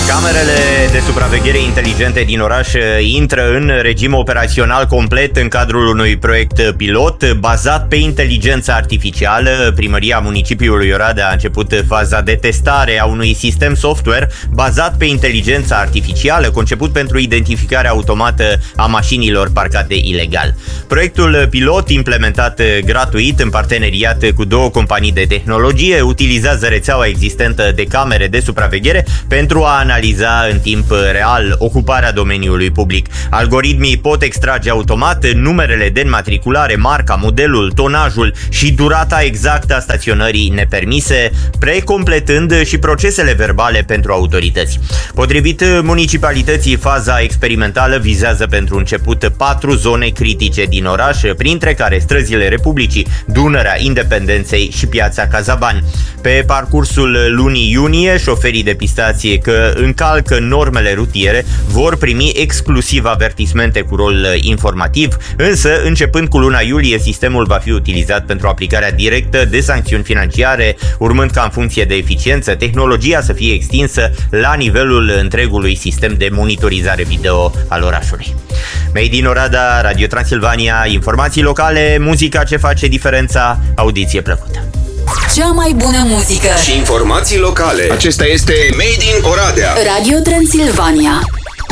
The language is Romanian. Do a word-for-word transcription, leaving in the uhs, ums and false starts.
Camerele de supraveghere inteligente din oraș intră în regim operațional complet în cadrul unui proiect pilot bazat pe inteligența artificială. Primăria municipiului Oradea a început faza de testare a unui sistem software bazat pe inteligența artificială, conceput pentru identificarea automată a mașinilor parcate ilegal. Proiectul pilot, implementat gratuit în parteneriat cu două companii de tehnologie, utilizează rețeaua existentă de camere de supraveghere pentru a analiza în timp real ocuparea domeniului public. Algoritmii pot extrage automat numerele de înmatriculare, marca, modelul, tonajul și durata exactă a staționării nepermise, precompletând și procesele verbale pentru autorități. Potrivit municipalității, faza experimentală vizează pentru început patru zone critice din oraș, printre care străzile Republicii, Dunărea, Independenței și Piața Cazaban. Pe parcursul lunii iunie, șoferii depistați că încalcă normele rutiere vor primi exclusiv avertismente cu rol informativ, însă începând cu luna iulie sistemul va fi utilizat pentru aplicarea directă de sancțiuni financiare, urmând ca în funcție de eficiență tehnologia să fie extinsă la nivelul întregului sistem de monitorizare video al orașului. Made in Oradea, Radio Transilvania, informații locale, muzica ce face diferența, audiție plăcută. Cea mai bună muzică și informații locale. Acesta este Made in Oradea. Radio Transilvania.